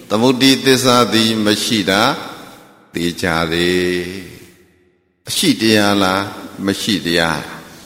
သမုဒိသစ္စာသည်မရှိတာသိကြတယ်အရှိတရားလားမရှိတရား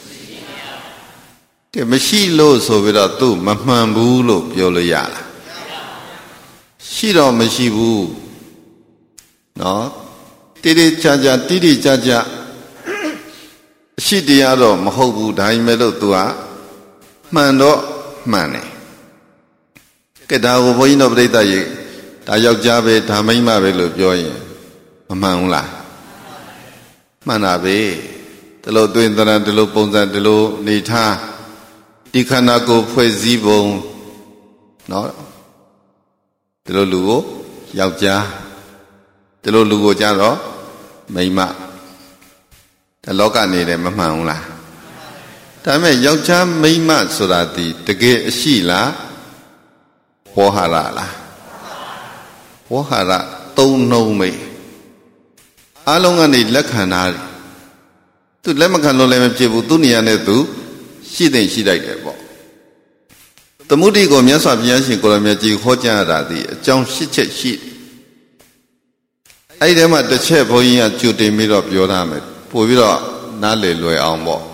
တဲ့မရှိလို့ဆိုပြီးတော့သူ့မမှန်ဘူးလို့ပြောလို့ရလားရှိတော့မရှိဘူးနော်တိတိကျကျတိတိကျကျအရှိတရားတော့မဟုတ်ဘူးဒါပေမဲ့လို့သူကမှန်တော့မှန်တယ်ကဲဒါကိုဘုန်းကြီးတို့ပြိဿရေဒါယောက်ျားပဲဒါမိန်းမပဲလို့ပြောရင်မမှန်ဘူးလားမှန်တာပဲဒီလိုသွင်းသဏ္ဍာန်ဒီလိုပုံစံဒီလိုနေထားဒီခန္ဓာကိုယ်ဖွဲ့စည်းပုံနော်ဒီလိုလူကိုယောက်ျားဒီလိုလူကိုကြတော့မိန်းမဒါလောကနေတယ်မမှန်ဘူးလားဒါပေမဲ့ယောက်ျားမိန်းမဆိုတာဒီတကယ်အရှိလားဝေါဟာရလားဝေါဟာရသုံးနှုံးမေအားလုံးကနေလက်ခံတာသူလက်မခံလို့လည်းမဖြစ်ဘူးသူနေရာနဲ့သူရှိတဲ့ရှိလိုက်တယ်ပေါ့သမုဒိကိုမြတ်စွာဘုရားရှင်ကိုရမြတ်ကြီးဟောကြားတာဒီအကြောင်း၈ချက်ရှိအဲ့ဒီထဲမှာတစ်ချက်ဘုန်းကြီးကကြိုတင်ပြီးတော့ပြောထားမယ်ပို့ပြီးတော့နားလည်လွယ်အောင်ပေါ့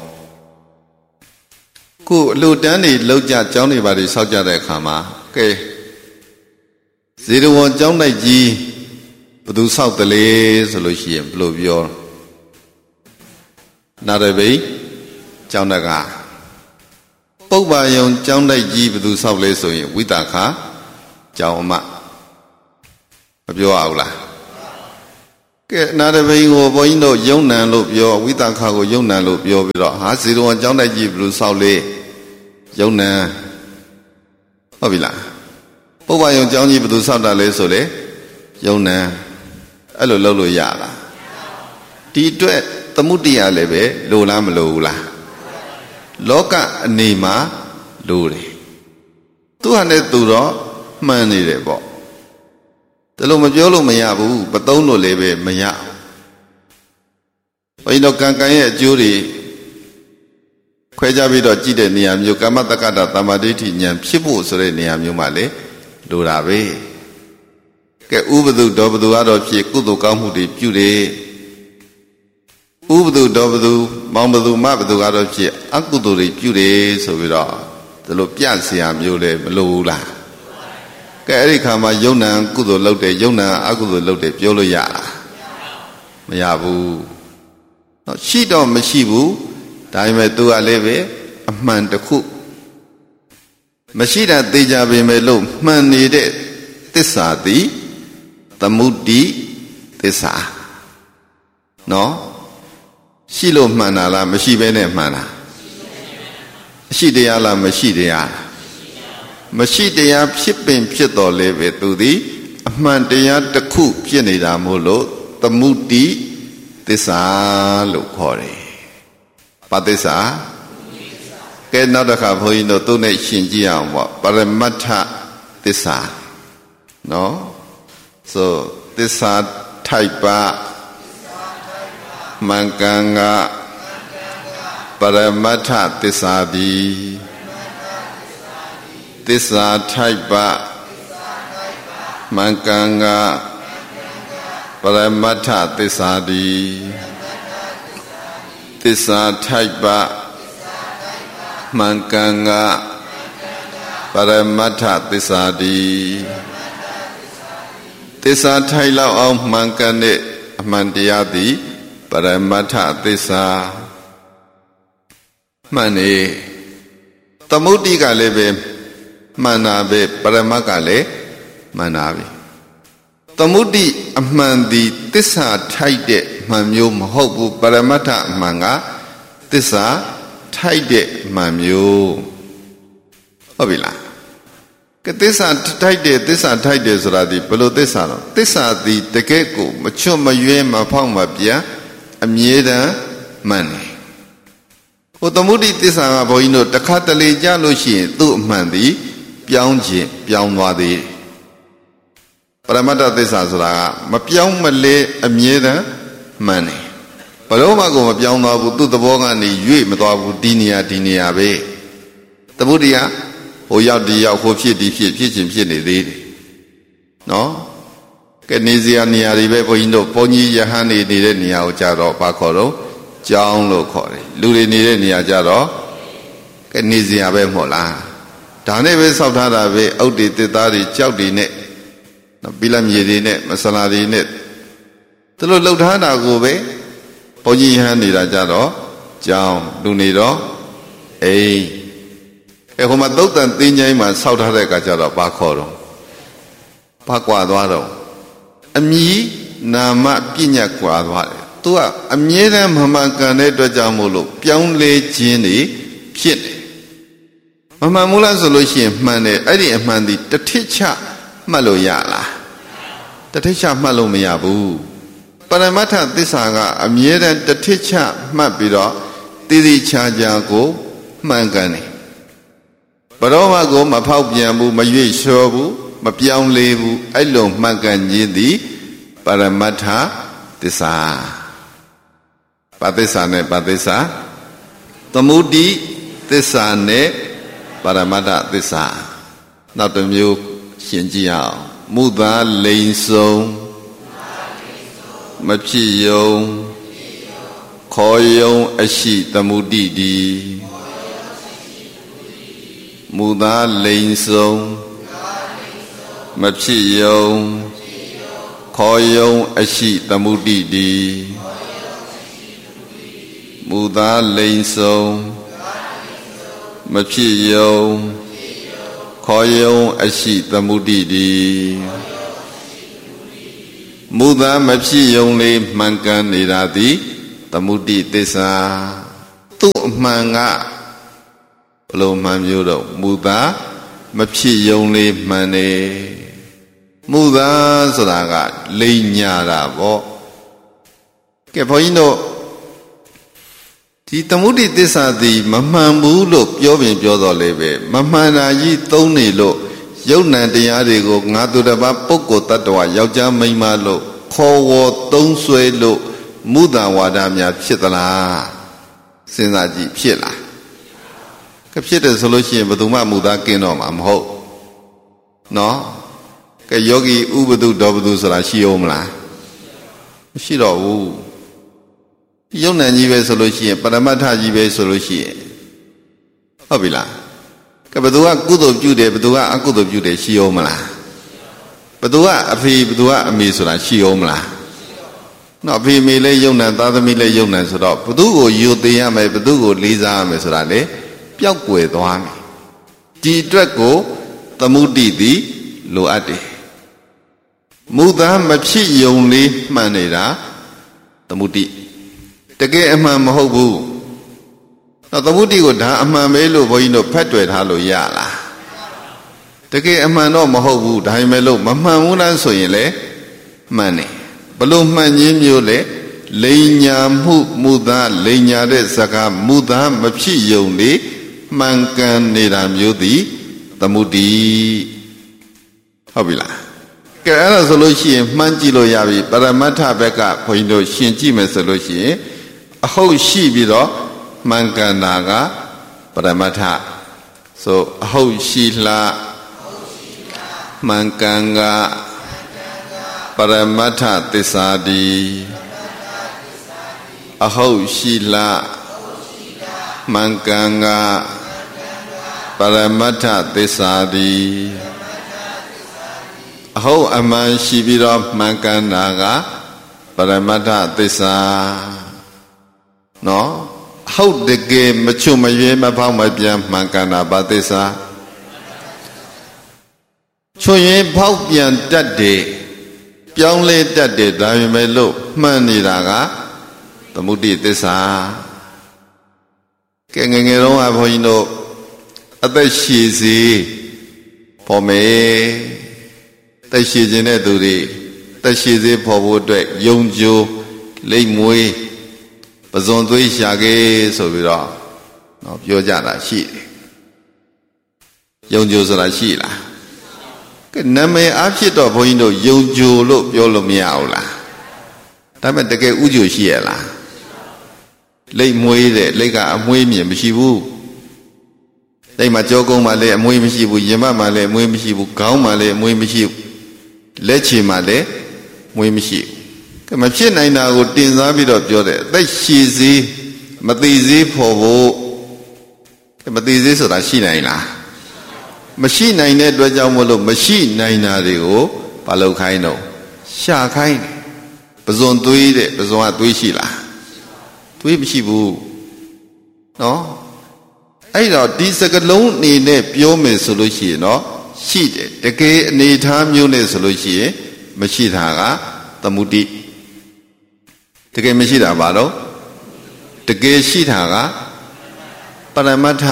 ခုအလှတန်းတွေလောက်ကြကျောင်းတွေပါတွေစောက်ကြတဲ့အခါမှာကဲဇေရဝံကျောင်းတိုက်ကြီးဘယ်သူစောက်တယ်လဲဆိုလို့ရှိရင်ဘယ်လိုပြောနာရဘိကျောင်းတကပုပ္ပါယုံကျောင်းတိုက်ကြီးဘယ်သူစောက်လဲဆိုရင်ဝိတာခကျောင်းအမမပြောအောင်လားကဲနာရဘိကိုဘုန်းကြီးတို့ယုံနံလို့ပြောဝိတာခကိုယုံနံလို့ပြောပြီးတော့ဟာဇေရဝံကျောင်းတိုက်ကြီးဘယ်သူစောက်လဲယုံနံဟုတ်ပြီလားပုပ္ပါယုံကျောင်းကြီးဘယ်သူစောက်တာလဲဆိုလေယုံနံအဲ့လိုလုပ်လို့ရလားဒီအတွက်သမုဒိယလည်းပဲလိုလားမလိုဘူးလားလောကအနေမှာလိုတယ်သူဟာနဲ့သူတော့မှန်နေတယ်ပေါ့ဒါလို့မပြောလို့မရဘူးပသုံးလို့လည်းပဲမရဘုန်းကြီးတို့ကံရဲ့အကျိုးတွေခွဲခြားပြီးတော့ကြည့်တဲ့နေရာမျိုးကမ္မတက္ကတာတမ္မာဒိဋ္ဌိဉာဏ်ဖြစ်ဖို့ဆိုတဲ့နေရာမျိုးမှာလေလိုတာပဲကဲဥပဒုဒောပဒုကတော့ဖြစ်ကုသိုလ်ကောင်းမှုတွေပြုတယ်ဥပဒုဒောပဒုမောင်ပဒုမပဒုကတော့ဖြစ်အကုသိုလ်တွေပြုတယ်ဆိုပြီးတော့ဒီလိုပြเสียမျိုးလေမလိုဘူးလားကဲအဲ့ဒီခါမှာယုံနံကုသိုလ်လုပ်တယ်ယုံနံအကုသိုလ်လုပ်တယ်ပြောလို့ရလားမရဘူးတော့ရှိတော့မရှိဘူးဒါပေမဲ့သူကလည်းပဲအမှန်တစ်ခုမရှိတာသိကြပေမဲ့လို့မှန်နေတဲ့သစ္စာသည်သမုဒိသစ္စာနော်ရှိလို့မှန်တာလားမရှိဘဲနဲ့မှန်တာရှိတရားလားမရှိတရားမရှိတရားဖြစ်ပင်ဖြစ်တော်လဲပဲသူသည်အမှန်တရားတစ်ခုဖြစ်နေတာမို့လို့သမုဒိသစ္စာလို့ခေါ်တယ်ပါသစ္စာကဲနောက်တစ်ခါဘုန်းကြီးတို့သူနဲ့ရှင်ကြည့်အောင်ပေါ့ပရမတ္ထသစ္စာနော်ဆိုသစ္စာထိုက်ပါမံကံကပရမတ္ထသစ္စာသည်သစ္စာထိုက်ပါမံကံကပရမတ္ထသစ္စာသည်သစ္စာထိုက်ပါမံကံကပရမတ္ထသစ္စာသည်သစ္စာထိုက်လောက်အောင်မှန်ကန်တဲ့အမှန်တရားသည်ပရမတ္ထသစ္စာမှန်နေသမုဒိကလည်းပဲမှန်တာပဲပရမတ်ကလည်းမှန်တာပဲသမုဒိအမှန်သည်သစ္စာထိုက်တဲ့မှန်မျိုးမဟုတ်ဘူးပရမတ္ထအမှန်ကသစ္စာထိုက်တဲ့မှန်မျိုးဟုတ်ပြီလားကသစ္စာထိုက်တယ်သစ္စာထိုက်တယ်ဆိုတာဒီဘယ်လိုသစ္စာတော့သစ္စာသည်တကယ်ကိုမချွတ်မရွဲမဖောက်မပြန်အမြဲတမ်းမှန်တယ်ဟိုသမုဒိသစ္စာကဘုန်းကြီးတို့တစ်ခါတလေကြားလို့ရှိရင်သူ့အမှန်သည်ပြောင်းခြင်းပြောင်းသွားသေးပရမတ္ထသစ္စာဆိုတာကမပြောင်းမလဲအမြဲတမ်းမှန်တယ်ဘယ်တော့မှကိုမပြောင်းသွားဘူးသူ့သဘောကနေရွေ့မသွားဘူးဒီနေရာပဲသမုဒိယဟိုရောက်ဒီရောက်ဟိုဖြစ်ဒီဖြစ်ဖြစ်ချင်းဖြစ်နေသေးတယ်နော်ကဲနေစရာနေရာတွေပဲဘုန်းကြီးတို့ဘုန်းကြီးယဟန်နေနေတဲ့နေရာကိုကြတော့ဘာခေါ်တော့ကျောင်းလို့ခေါ်တယ်လူတွေနေတဲ့နေရာကြတော့ကဲနေစရာပဲမဟုတ်လားဒါနဲ့ပဲစောက်ထားတာပဲအုတ်တွေတစ်သားတွေကြောက်တွေနဲ့ဘီလမြေတွေနဲ့မဆလာတွေနဲ့သူတို့လှုပ်ထားတာကိုပဲဘုန်းကြီးယဟန်နေတာကြတော့ကျောင်းလူနေတော့အိမ်ဟိုမှာသုတ်တန်သင်္ချိုင်းမှာစောက်ထားတဲ့အခါကျတော့ဘာခေါ်တော့ဘာကွာသွားတော့အမြည်နာမပညာကွာသွားတယ်သူကအမြဲတမ်းမမှန်ကန်တဲ့အတွက်ကြောင့်မို့လို့ပြောင်းလဲခြင်းတွေဖြစ်တယ်မမှန်ဘူးလားဆိုလို့ရှိရင်မှန်တယ်အဲ့ဒီအမှန်ဒီတထစ်ချမှတ်လို့ရလားတထစ်ချမှတ်လို့မရဘူးပရမတ္ထသစ္စာကအမြဲတမ်းတထစ်ချမှတ်ပြီးတော့တည်တည်ချာချာကိုမှန်ကန်တယ်ဘရောမကိုမဖောက်ပြန်ဘူးမရွေ့လျှော်ဘူးမပြောင်းလဲဘူးအဲ့လိုမှန်ကန်ခြင်းသည်ပရမတ္ထသစ္စာပါသစ္စာနဲ့ပါသစ္စာသမုဒိသစ္စာနဲ့ပရမတ္ထသစ္စာနောက်တစ်မျိုးရှင်းကြည့်အောင်မုသာလိန်ဆုံးမဖြစ်ယုံခေါ်ယုံအရှိသမုဒိတိမုသာလိန်ဆုံးမဖြစ်ယုံခေါ်ယုံအရှိသမုဒိတိမူသာလိန်ဆုံးမဖြစ်ယုံခေါ်ယုံအရှိသမုဒိတိမူသာမဖြစ်ယုံလေးမှန်ကန်နေတာသည်သမုဒိသစ္စာသူ့အမှန်ကဘလို့မှန်မျိုးတော့မူသာမဖြစ်ယုံလေးမှန်နေမူသာဆိုတာကလိမ်ညာတာပေါ့ကဲဘုန်းကြီးတို့ဒီသမုဒိသစ္စာသည်မမှန်ဘူးလို့ပြောပင်ပြောတော်လေပဲမမှန်တာကြီးသုံးနေလို့ယုတ်နံတရားတွေကိုငါသူတစ်ပါးပုဂ္ဂိုလ်တ attva ယောက်ျားမိန်းမလို့ခေါ်ဝေါ်သုံးဆွဲလို့မုဒ္ဒဝါဒများဖြစ်သလားစဉ်းစားကြည့်ဖြစ်လားကဖြစ်တယ်ဆိုလို့ရှိရင်ဘယ်သူမှမူသားကင်းတော့မှာမဟုတ်နော်ကဲယောဂီဥပဒုဒောပဒုဆိုတာရှိအောင်မလားမရှိတော့ဘူးယုံ nant ကြီးပဲဆိုလို့ရှိရင်ပရမတ္ထကြီးပဲဆိုလို့ရှိရင်ဟုတ်ပြီလားကဲဘယ်သူကကုသိုလ်ပြုတယ်ဘယ်သူကအကုသိုလ်ပြုတယ်ရှိအောင်မလားဘယ်သူကအဖေဘယ်သူကအမေဆိုတာရှိအောင်မလားနော်အဖေမေလည်းယုံ nant သားသမီးလည်းယုံ nant ဆိုတော့ဘယ်သူကိုယူသေးရမယ်ဘယ်သူကိုလေးစားရမယ်ဆိုတာလေပျောက်ကွယ်သွားမယ်ဒီအတွက်ကိုသမုဒိတိလိုအပ်တယ်မူသားမဖြစ်ယုံလေးမှန်နေတာသမုဒိတကယ်အမှန်မဟုတ်ဘူးတော့သမုဒိကိုဒါအမှန်ပဲလို့ဘုန်းကြီးတို့ဖတ်တွေ့ထားလို့ရလားတကယ်အမှန်တော့မဟုတ်ဘူးဒါပေမဲ့လို့မမှန်ဘူးလားဆိုရင်လေမှန်တယ်ဘလို့မှန်ခြင်းမျိုးလေလိန်ညာမှုမူသားလိန်ညာတဲ့စကားမူသားမဖြစ်ယုံလေးမှန်ကန်နေတာမျိုးသည်သမုဒိဟုတ်ပြီလားကဲအဲ့ဒါဆိုလို့ရှိရင်မှန်းကြည့်လို့ရပြီပရမတ္ထဘက်ကဘုန်းကြီးတို့ရှင်းကြည့်မယ်ဆိုလို့ရှိရင်အဟုတ်ရှိပြီးတော့မှန်ကန်တာကပရမတ္ထဆိုအဟုတ်ရှိလားမှန်ကန်ကပရမတ္ထသစ္စာတိအဟုတ်ရှိလားမှန်ကန်ကပရမတ္ထသစ္စာတိအဟုတ်အမှန်ရှိပြီးတော့မှန်ကန်တာကပရမတ္ထသစ္စာနော်ဟုတ်တကယ်မချွတ်မရွေးမဖောက်မပြန်မှန်ကန်တာဘာသစ္စာချွတ်ရင်ဖောက်ပြန်တတ်တယ်ပြောင်းလဲတတ်တယ်ဒါပေမဲ့လို့မှန်နေတာကသမုဒိသစ္စာကဲငယ်ငယ်တုန်းကဘုန်းကြီးတို့အသက်ရှည်စေပေါ်မယ်သက်ရှည်ခြင်းတဲ့သူတွေသက်ရှည်စေပေါ်ဖို့အတွက်ယုံကြည်လိမ့်မွေးပဇွန်သွေးရှာခဲ့ဆိုပြီးတော့နော်ပြောကြတာရှိတယ်ယုံကြည်ဆိုတာရှိလားကဲနာမည်အဖြစ်တော့ဘုန်းကြီးတို့ယုံကြည်လို့ပြောလို့မရဘူးလားဒါပေမဲ့တကယ်ဥကြည်ရှိရလားလိမ့်မွေးတဲ့လိတ်ကအမွေးမြင်မရှိဘူးလိမ့်မှာကြောကုန်းမှာလည်းအမွေးမရှိဘူးရင်မမှာလည်းအမွေးမရှိဘူးခေါင်းမှာလည်းအမွေးမရှိဘူးလက်ချေမှာလည်းမွေးမရှိဘူးမဖြစ်နိုင်တာကိုတင်စားပြီးတော့ပြောတယ်အသက်ရှည်စေးမသိစေးဖို့မသိစေးဆိုတာရှိနိုင်လားမရှိနိုင်တဲ့အတွက်ကြောင့်မလို့မရှိနိုင်တာတွေကိုမလုပ်ခိုင်းတော့ရှာခိုင်းပဇွန်သွေးတဲ့ပဇွန်ကသွေးရှိလားသွေးမရှိဘူးနော်အဲ့တော့ဒီစကလုံးအနေနဲ့ပြောမယ်ဆိုလို့ရှိရင်တော့ရှိတယ်တကယ်အနေထားမျိုးနဲ့ဆိုလို့ရှိရင်မရှိတာကသမုဒိတကယ်မရှိတာဘာလို့တကယ်ရှိတာကပရမတ္ထ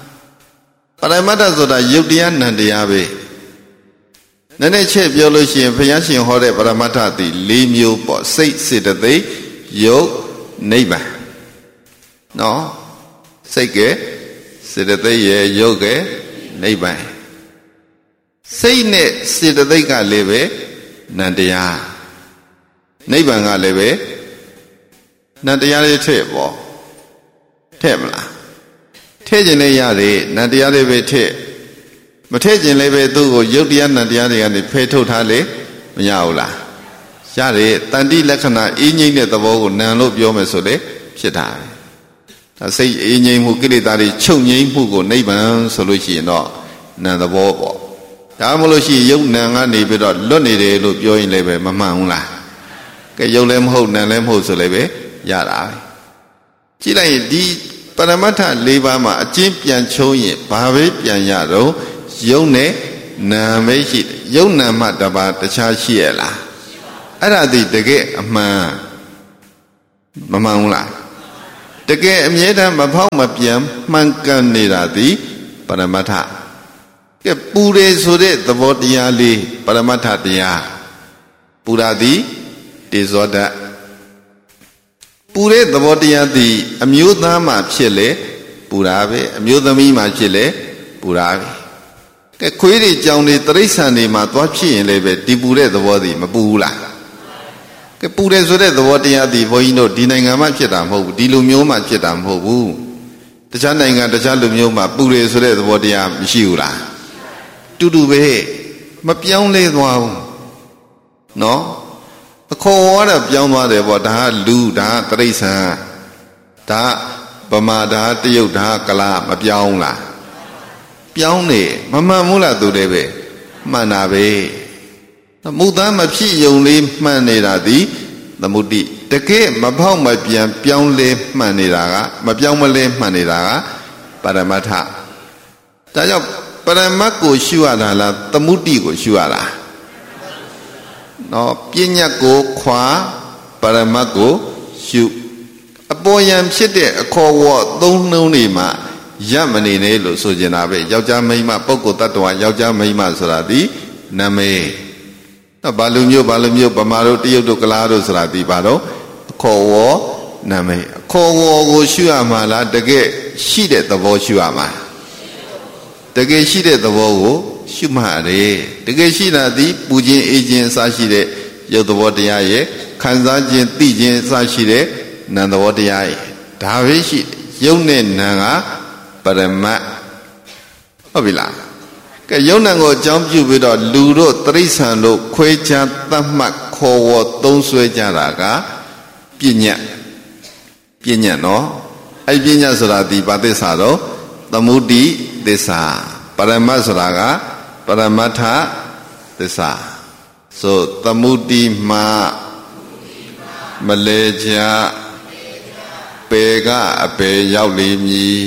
ဆိုတာယုတ်တရားနံတရားပဲနည်းနည်းချက်ပြောလို့ရှိရင်ဘုရားရှင်ဟောတဲ့ပရမတ္ထသည်၄မျိုးပေါ့စိတ်စေတသိက်ယုတ်နိဗ္ဗာန်နော်စိတ်ကစေတသိက်ရဲ့ယုတ်ကနိဗ္ဗာန်စိတ်နဲ့စေတသိက်ကလည်းပဲနံတရားနိဗ္ဗာန်ကလည်းပဲနံတရားလေးထည့်ပေါ့ထည့်မလားထည့်ခြင်းလည်းရတယ်နံတရားလေးပဲထည့်မထည့်ခြင်းလည်းပဲသူ့ကိုယုတ်တရားနံတရားတွေကနေဖယ်ထုတ်ထားလေမရဘူးလားရတယ်တန်တိလက္ခဏာအင်းငိမ့်တဲ့သဘောကိုနံလို့ပြောမယ်ဆိုလေဖြစ်တာပဲစိတ်အင်းငိမ့်မှုကိလေသာတွေချုပ်ငိမ့်မှုကိုနိဗ္ဗာန်ဆိုလို့ရှိရင်တော့နံသဘောပေါ့ဒါမှမဟုတ်ရှိရင်ယုတ်နံကနေပြီးတော့လွတ်နေတယ်လို့ပြောရင်လည်းပဲမမှန်ဘူးလားကဲယုတ်လည်းမဟုတ်နံလည်းမဟုတ်ဆိုလည်းပဲရတာပဲကြည့်လိုက်ရင်ဒီပရမတ္ထ၄ပါးမှာအကျဉ်းပြန်ချုံးရင်ဘာပဲပြန်ရတော့ယုတ်နဲ့နာပဲရှိတယ်ယုတ်နာမှတပါးတခြားရှိရလားအဲ့ဒါဒီတကယ်အမှန်မမှန်ဘူးလားတကယ်အမြဲတမ်းမဖောက်မပြန်မှန်ကန်နေတာဒီပရမတ္ထကဲပူတယ်ဆိုတဲ့သဘောတရားလေးပရမတ္ထတရားပူရာသည်တေဇောဓာတ်ပူတဲ့သဘောတရားသည်အမျိုးသားမှဖြစ်လေပူရာပဲအမျိုးသမီးမှဖြစ်လေပူရာပဲကဲခွေးတွေကြောင်တွေတရိษံတွေမှာသွားဖြစ်ရင်လည်းပဲဒီပူတဲ့သဘောသည်မပူဘူးလားကဲပူတယ်ဆိုတဲ့သဘောတရားသည်ဘုန်းကြီးတို့ဒီနိုင်ငံမှာဖြစ်တာမဟုတ်ဘူးဒီလူမျိုးမှာဖြစ်တာမဟုတ်ဘူးတခြားနိုင်ငံတခြားလူမျိုးမှာပူတယ်ဆိုတဲ့သဘောတရားမရှိဘူးလားတူတူပဲမပြောင်းလဲသွားဘူးနော်အခေါ်ဝါဒပြောင်းသွားတယ်ပေါ့ဒါကလူဒါကတရိษံဒါဗမာဒါတရုတ်ဒါကလာမပြောင်းလားပြောင်းနေမမှန်ဘူးလားသူတွေပဲမှန်တာပဲမုသားမဖြစ်ယုံလေးမှန်နေတာသည်သမုဒိတကယ်မဖောက်မပြန်ပြောင်းလဲမှန်နေတာကမပြောင်းမလဲမှန်နေတာကပရမတ္ထဒါကြောင့်ပရမတ်ကိုရှုရတာလားသမုဒိကိုရှုရတာနော်ပညာကိုခွာပရမတ်ကိုရှုအပေါ်ယံဖြစ်တဲ့အခေါ်ဝေါ်သုံးနှုံးတွေမှာရပ်မနေနဲ့လို့ဆိုကျင်တာပဲယောက်ျားမိန်းမပုဂ္ဂိုလ်တ attva ယောက်ျားမိန်းမဆိုတာဒီနာမည်နော်ဘာလူမျိုးဗမာတို့တရုတ်တို့ကလားတို့ဆိုတာဒီဘာတော့အခေါ်ဝေါ်နာမည်အခေါ်ဝေါ်ကိုရှုရမှာလားတကယ်ရှိတဲ့သဘောရှုရမှာတကယ်ရှိတဲ့သဘောကိုရှုမှတ်ရတယ်တကယ်ရှိတာသည်ပူခြင်းအေးခြင်းအစရှိတဲ့ရုပ်သဘောတရားရဲ့ခံစားခြင်းသိခြင်းအစရှိတဲ့နာမ်သဘောတရားရဲ့ဒါပဲရှိရုပ်နဲ့နာမ်ကပရမတ်ဟုတ်ပြီလားကဲရုပ်နာမ်ကိုအကြောင်းပြုပြီးတော့လူတို့တရိษံတို့ခွဲခြားသတ်မှတ်ခေါ်ဝေါ်သုံးဆွဲကြတာကပညာနော်အဲ့ပညာဆိုတာဒီဘာသစ္စာတော့သမုဒိသစ္စာပရမတ်ဆိုတာကပရမတ္ထသစ္စာဆိုသမုဒိမှာမလဲချပေကအပေရောက်လိမ့်မည်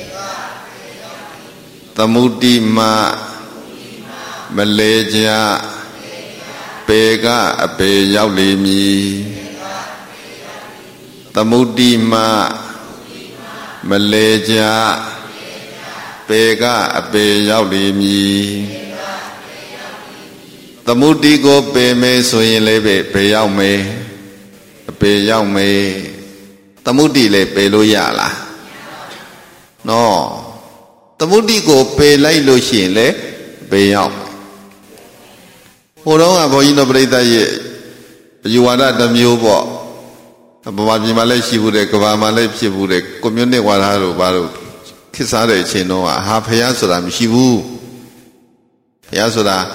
သမုဒိမှာမလဲချပေကအပေရောက်လိမ့်မည်သမုဒိမှာမလဲချပေကအပေရောက်လိမ့်မည်သမုဒိကိုပေမယ်ဆိုရင်လည်းပေရောက်မယ်အပေရောက်မယ်သမုဒိလည်းပေလို့ရလားနော်သမုဒိကိုပေလိုက်လို့ရှိရင်လည်းပေရောက်ဟိုတော့ကဘုန်းကြီးတို့ပြိဿရဲ့အယူဝါဒတစ်မျိုးပေါ့ဗမာပြည်မှာလည်းရှိဘူးတယ်ကမ္ဘာမှာလည်းဖြစ်ဘူးတယ်ကွန်မြူနစ်ဝါဒတို့ဘာလို့ခေတ်စားတဲ့အချိန်တော့ဟာဖျားဆိုတာမရှိဘူးဖျားဆိုတာ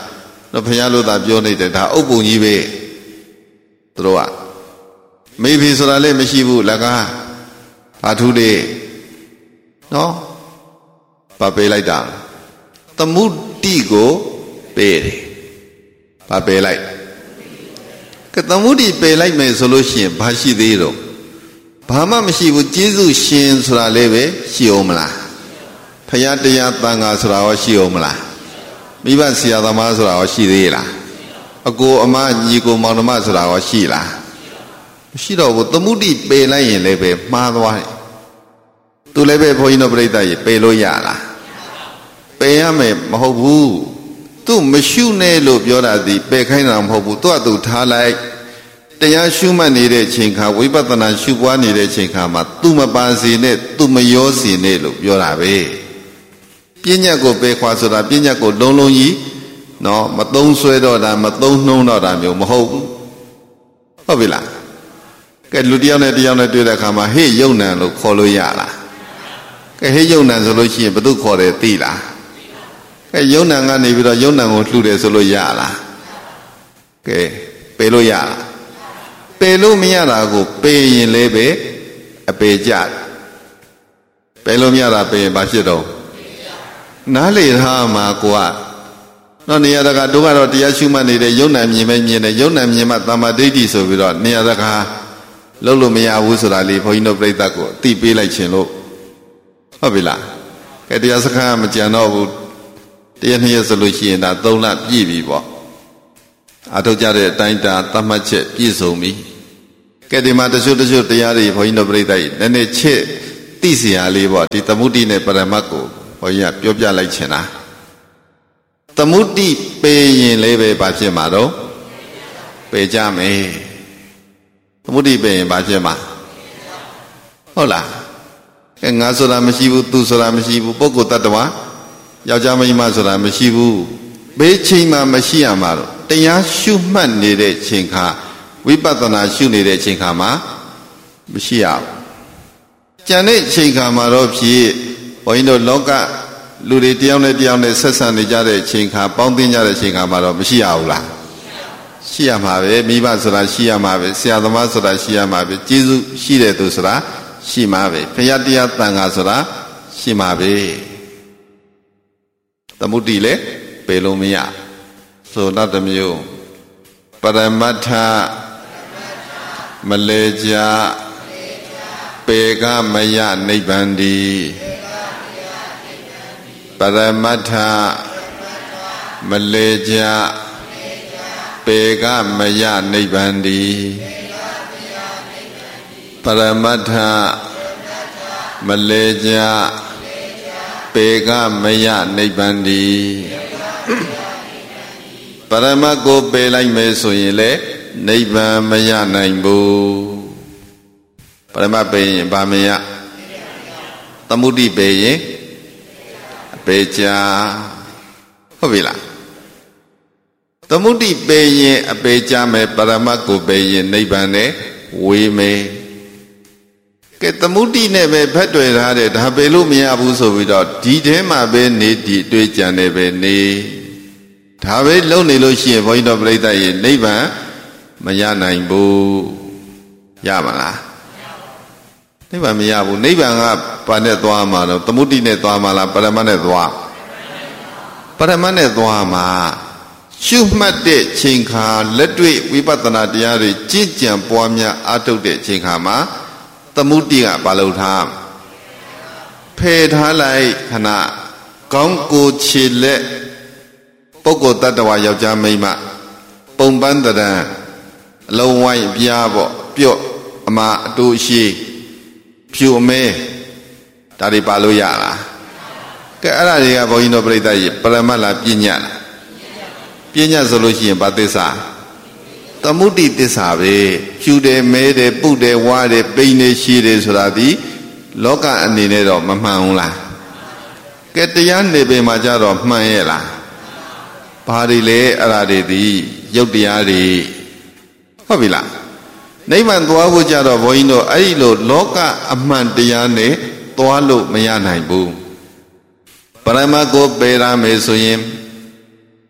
တော့ဖျားလို့သာပြောနေတယ်ဒါအုပ်ပုံကြီးပဲသူတို့ကမေဖေဆိုတာလည်းမရှိဘူးလကားဘာထူးလေနော်ဘာပေးလိုက်တာသမုဒ္တိကိုပေးတယ်ဘာပေးလိုက်ကဲသမုဒ္တိပေးလိုက်မယ်ဆိုလို့ရှိရင်ဘာရှိသေးတော့ဘာမှမရှိဘူးကျေးဇူးရှင်ဆိုတာလည်းပဲရှိအောင်မလားဖရာတရားတန်ခါဆိုတာရောရှိအောင်မလားမိဘဆရာသမားဆိုတာရောရှိသေးလားအကိုအမညီကိုမောင်နှမဆိုတာရောရှိလားမရှိတော့ဘူးသမုဒ္တိပေးလိုက်ရင်လည်းပဲမှားသွားတယ်သူလည်းပဲဘုန်းကြီးတို့ပြိဿကြီးပေးလို့ရလားပေးရမယ်မဟုတ်ဘူးသူမရှုနဲ့လို့ပြောတာဒီပယ်ခိုင်းတာမဟုတ်ဘူးသူကသူထားလိုက်တရားရှုမှတ်နေတဲ့ချိန်ခါဝိပဿနာရှုပွားနေတဲ့ချိန်ခါမှာသူမပါစေနဲ့သူမရောစေနဲ့လို့ပြောတာပဲပညာကိုပယ်ခွာဆိုတာပညာကိုလုံးလုံးကြီးနော်မသုံးဆွဲတော့တာမသုံးနှုံးတော့တာမျိုးမဟုတ်ဘူးဟုတ်ပြီလားကဲလူတယောက်နဲ့တယောက်နဲ့တွေ့တဲ့အခါမှာဟေ့ယုံနံလို့ခေါ်လို့ရလားကဲဟေ့ယုံနံဆိုလို့ရှိရင်ဘယ်သူခေါ်တယ်သိလားကဲယုံနံကနေပြီးတော့ယုံနံကိုလှူတယ်ဆိုလို့ရလားကဲပယ်လို့ရလားပယ်လို့မရတာကိုပယ်ရင်လည်းပဲအပယ်ကြပယ်လို့မရတာပယ်ရင်ဘာဖြစ်တော့နားလေထားမှာကိုကတော့နေရာတကာတို့ကတော့တရားရှုမှတ်နေတဲ့ယုံနံမြင်ပဲမြင်တယ်ယုံနံမြင်မှတမ္မာဒိဋ္ဌိဆိုပြီးတော့နေရာတကာလုံးလို့မရဘူးဆိုတာလေးဘုန်းကြီးတို့ပြိဿကိုအသိပေးလိုက်ခြင်းလို့ဟုတ်ပြီလားကဲတရားစခန်းမကြံတော့ဘူးတရားနှစ်ရက်ဆိုလို့ရှိရင်ဒါ3လပြည့်ပြီပေါ့အထောက်ကြတဲ့အတိုင်းတာသတ်မှတ်ချက်ပြည့်စုံပြီကဲဒီမှာတချို့တရားတွေဘုန်းကြီးတို့ပြိဿကြီးနည်းနည်းချစ်သိစရာလေးပေါ့ဒီသမုဒ္တိနဲ့ပရမတ်ကိုဘုန်းကြီးကပြောပြလိုက်ချင်တာသမုဒ္တိပေးရင်လည်းပဲဘာဖြစ်မှာတော့ပေးကြမယ်သမုဒ္တိပေးရင်ဘာဖြစ်မှာဟုတ်လားကဲငါဆိုတာမရှိဘူးသူဆိုတာမရှိဘူးပုဂ္ဂိုလ်တ attva ယောက်ျားမိန်းမဆိုတာမရှိဘူးဘေးချိန်မှမရှိရမှာတော့တရားရှုမှတ်နေတဲ့ချိန်ခါဝိပဿနာရှုနေတဲ့ချိန်ခါမှာမရှိရဘူးကြံတဲ့ချိန်ခါမှာတော့ဖြစ်ဘုန်းကြီးတို့လောကလူတွေတယောက်နဲ့တယောက်နဲ့ဆက်ဆံနေကြတဲ့ချိန်ခါပေါင်းသင်းကြတဲ့ချိန်ခါမှာတော့မရှိရဘူးလားရှိရမှာပဲမိဘဆိုတာရှိရမှာပဲဆရာသမားဆိုတာရှိရမှာပဲကျေးဇူးရှိတဲ့သူဆိုတာရှိမှာပဲဘုရားတရားတန်ခါဆိုတာရှိမှာပဲသမုဒ္တိလည်းပယ်လို့မရဆိုတော့တမျိုးပရမတ္ထမလေကြပေကမယနိဗ္ဗန္တိပရမတ္ထမလေကြပေကမယနိဗ္ဗန္တိပရမတ္ထမလေကြပေကမယနိဗ္ဗန္တိပရမတ်ကိုပယ်လိုက်မယ်ဆိုရင်လေနိဗ္ဗာန်မရနိုင်ဘူးပရမတ်ပယ်ရင်ဘာမရသမုဒ္ဒိပယ်ရင်အပေချာဟုတ်ပြီလားသမုဒ္ဒိပယ်ရင်အပေချာမယ်ပရမတ်ကိုပယ်ရင်နိဗ္ဗာန်နဲ့ဝေးမယ်ကဲသမုဒ္ဒိနဲ့ပဲဖက်တွေ့ထားတယ်ဒါပယ်လို့မရဘူးဆိုပြီးတော့ဒီထဲမှာပဲနေဒီတွေးကြံနေပဲနေဒါပဲလုံနေလို့ရှိရင်ဘုန်းကြီးတို့ပြိဿရေနိဗ္ဗာန်မရနိုင်ဘူးရမလားနိဗ္ဗာန်မရဘူးနိဗ္ဗာန်ကဘာနဲ့သွားမှာတော့သမုဒ္ဒိနဲ့သွားမှာလားပရမတ်နဲ့သွားပရမတ်နဲ့သွားမှာရှုမှတ်တဲ့ချိန်ခါလက်တွေ့ဝိပဿနာတရားတွေကြည်ကြံပွားများအားထုတ်တဲ့ချိန်ခါမှာသမုဒ္ဒိကဘာလို့ထားဖယ်ထားလိုက်ခဏကောင်းကိုခြေလက်ပုဂ္ဂိုလ်တ attva ယောက်ျားမိန်းမပုံပန်းတရံအလုံးဝိုင်းပြားပေါ့ပြော့အမအတူရှိဖြူအမဲဒါတွေပါလို့ရလားကဲအဲ့ဒါတွေကဘုန်းကြီးတို့ပြိဿကြီးပရမတ်လားပညာလားပညာဆိုလို့ရှိရင်ဘာသစ္စာသမုဒ္ဒိသစ္စာပဲဖြူတယ်မဲတယ်ပုတယ်ဝါတယ်ပိန်တယ်ရှည်တယ်ဆိုတာဒီလောကအနေနဲ့တော့မမှန်ဘူးလားကဲတရားနေပင်မှာကြတော့မှန်ရဲ့လားဘာတွေလဲအဲ့ဒါတွေဒီရုပ်တရားတွေဟုတ်ပြီလားနိဗ္ဗာန်သွားဖို့ကြတော့ဘုန်းကြီးတို့အဲ့ဒီလိုလောကအမှန်တရားနဲ့သွားလို့မရနိုင်ဘူးပရမတ်ကိုပယ်ရမယ်ဆိုရင်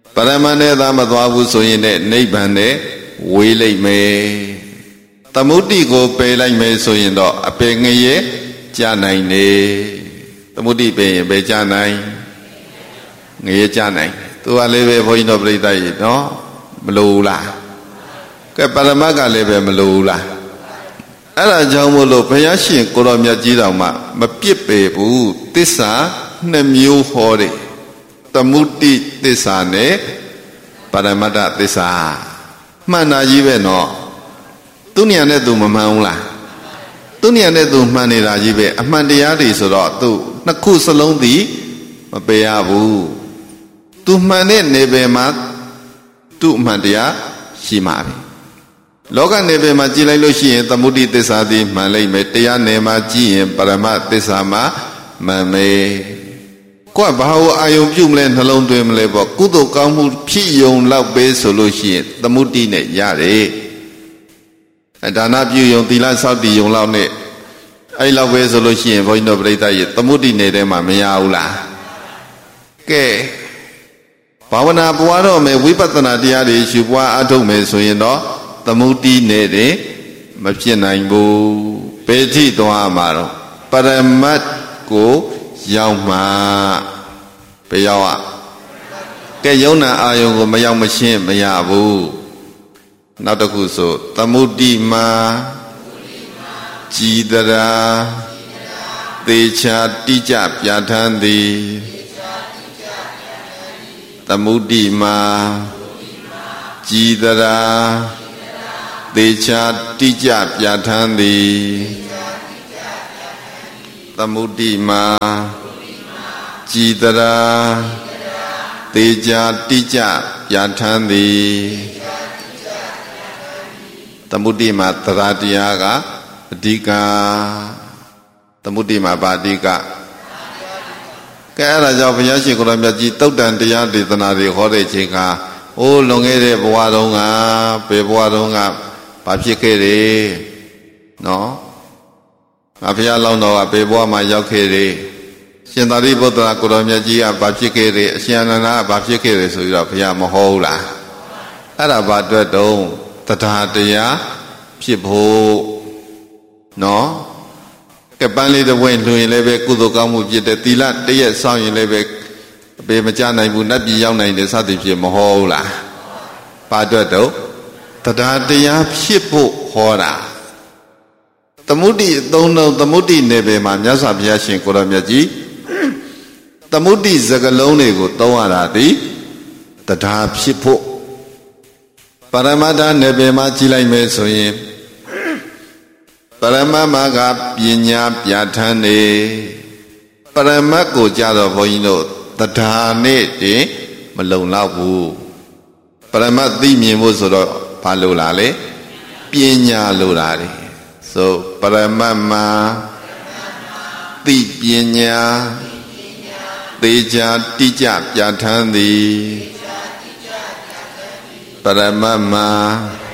ပရမတ်နဲ့သာမသွားဘူးဆိုရင်လည်းနိဗ္ဗာန်နဲ့ဝေးလိုက်မယ်သမုဒ္တိကိုပယ်လိုက်မယ်ဆိုရင်တော့အပယ်ငရဲကြနိုင်နေသမုဒ္တိပယ်ရင်ပယ်ကြနိုင်ငရဲကြနိုင်သူကလည်းပဲဘုန်းကြီးတို့ပြိဿကြီးနော်မလိုလားကဲပရမတ်ကလည်းပဲမလိုလားအဲ့ဒါကြောင့်မို့လို့ဘုရားရှင်ကိုတော်မြတ်ကြီးတော်မှာမပြစ်ပေဘူးသစ္စာ2မျိုးဟောတယ်သမုဒ္တိသစ္စာနဲ့ပရမတ္ထသစ္စာမှန်တာကြီးပဲနော်သူဉာဏ်နဲ့သူမမှန်ဘူးလားသူဉာဏ်နဲ့သူမှန်နေတာကြီးပဲအမှန်တရားတွေဆိုတော့သူနှစ်ခုစလုံးသည်မပယ်ရဘူးသူမှန်တဲ့နေပယ်မှာသူအမှန်တရားရှိမှာပဲလောကနေပယ်မှာကြည်လိုက်လို့ရှိရင်သမုဒိသစ္စာသည်မှန်လိမ့်မယ်တရားနယ်မှာကြည်ရင်ပရမသစ္စာမှာမှန်မယ်ကိုယ်ကဘာလို့အာယုံပြုမလဲနှလုံးသွင်းမလဲပေါ့ကုသိုလ်ကောင်းမှုဖြစ်ယုံလောက်ပဲဆိုလို့ရှိရင်သမုဒိနဲ့ရတယ်ဒါနပြုယုံသီလစောင့်တည်ယုံလောက်နဲ့အဲ့လောက်ပဲဆိုလို့ရှိရင်ဘုန်းကြီးတို့ပြိဿရဲ့သမုဒိနယ်ထဲမှာမရဘူးလားကဲဘာဝနာပွားတော့မယ်ဝိပဿနာတရားတွေရှုပွားအထုတ်မယ်ဆိုရင်တော့သမုဒိနယ်တွေမဖြစ်နိုင်ဘူးဘယ်ထိသွားမှာတော့ပရမတ်ကိုရောက်မှာဘယ်ရောက်อ่ะကဲယုံနာအာယုံကိုမရောက်မရှင်းမရဘူးနောက်တစ်ခုဆိုသမုဒိမှာကြည်တရာသေချာတိကျပြဋ္ဌာန်းသည်သမုဒိမှာကြည်တရာသေချာတိကျပြဋ္ဌာန်းသည်သမုဒိမှာကြည်တရာသေချာတိကျပြဋ္ဌာန်းသည်သမုဒိမှာသရတရားကအဓိကသမုဒိမှာဗာအဓိကကဲအဲ့ဒါကြောင့်ဘုရားရှင်ကိုယ်တော်မြတ်ကြီးတုတ်တန်တရားဒေသနာတွေဟောတဲ့ချိန်ကအိုးလွန်ခဲ့တဲ့ဘဝတုန်းကဘယ်ဘဝတုန်းကဘာဖြစ်ခဲ့တယ်နော်ငါဘုရားလောင်းတော်ကဘယ်ဘဝမှာရောက်ခဲ့တယ်ရှင်သာရိပုတ္တရာကိုယ်တော်မြတ်ကြီးကဘာဖြစ်ခဲ့တယ်အရှင်အနန္ဒာကဘာဖြစ်ခဲ့တယ်ဆိုပြီးတော့ဘုရားမဟောဘူးလားအဲ့ဒါဘာအတွက်တုံးတရားတရားဖြစ်ဖို့နော်ကပန်းလေးတစ်ဝင်းလှူရင်လည်းပဲကုသိုလ်ကောင်းမှုဖြစ်တယ်သီလတရက်စောင့်ရင်လည်းပဲအပေမကြနိုင်ဘူးနတ်ပြည်ရောက်နိုင်တယ်စသည်ဖြင့်မဟောဘူးလားဘာအတွက်တော့တရားတရားဖြစ်ဖို့ဟောတာသမုဒိအသုံးလုံးသမုဒိနယ်ပယ်မှာမြတ်စွာဘုရားရှင်ကိုယ်တော်မြတ်ကြီးသမုဒိစကလုံးတွေကိုသုံးရတာဒီတရားဖြစ်ဖို့ပရမတ္ထနယ်ပယ်မှာကြည်လိုက်မယ်ဆိုရင်ပရမတ်မှာကပညာပြဋ္ဌာန်းနေပရမတ်ကိုကြတော့ဘုန်းကြီးတို့တရားနဲ့တင်မလုံလောက်ဘူးပရမတ်သိမြင်ဖို့ဆိုတော့ဘာလို့လားလဲပညာလို့တာလေဆိုပရမတ်မှာသိပညာသေချာတိကျပြဋ္ဌာန်းသည်ပရမတ်မှာ